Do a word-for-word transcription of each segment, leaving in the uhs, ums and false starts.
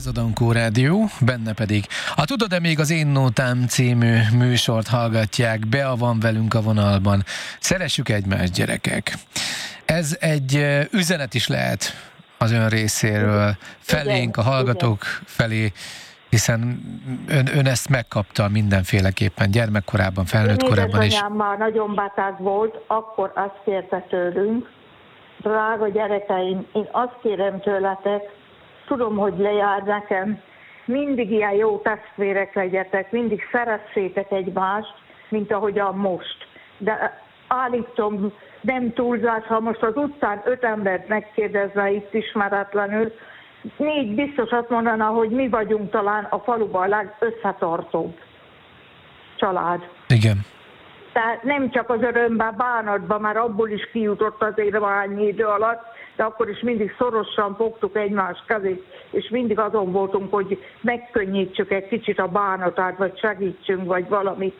Ez a Dankó Rádió, benne pedig a Tudod-e még az Én Nótám című műsort hallgatják, Bea van velünk a vonalban. Szeressük egymást, gyerekek. Ez egy üzenet is lehet az ön részéről, felénk, a hallgatók felé, hiszen ön, ön ezt megkapta mindenféleképpen, gyermekkorában, felnőtt korában is. Édesanyám már nagyon beteg volt, akkor azt kérte tőlünk: drága gyerekeim, én azt kérem tőletek, tudom, hogy lejár nekem, mindig ilyen jó testvérek legyetek, mindig szeressétek egymást, mint ahogyan most. De állítom, nem túlzás, ha most az utcán öt embert megkérdezve itt ismeretlenül, négy biztos azt mondaná, hogy mi vagyunk talán a faluban a legösszetartóbb család. Igen. Tehát nem csak az örömben, bánatban, már abból is kijutott azért annyi idő alatt, de akkor is mindig szorosan fogtuk egymás kezét, és mindig azon voltunk, hogy megkönnyítsük egy kicsit a bánatát, vagy segítsünk, vagy valamit.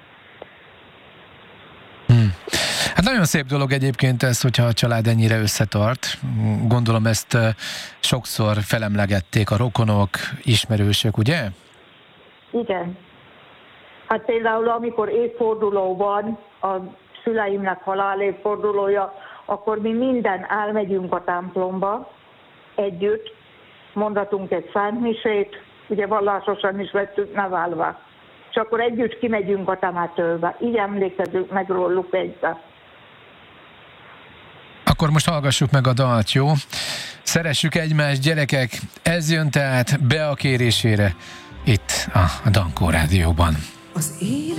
Hmm. Hát nagyon szép dolog egyébként ez, hogyha a család ennyire összetart. Gondolom ezt sokszor felemlegették a rokonok, ismerősök, ugye? Igen. Hát például amikor évforduló van, a szüleimnek halálévfordulója, akkor mi minden elmegyünk a templomba együtt, mondatunk egy szentmisét, ugye vallásosan is vettük nevelve, és akkor együtt kimegyünk a temetőbe. Így emlékezünk meg róluk egybe. Akkor most hallgassuk meg a dalt, jó? Szeressük egymást, gyerekek! Ez jön tehát Bea kérésére itt a Dankó Rádióban. Az élet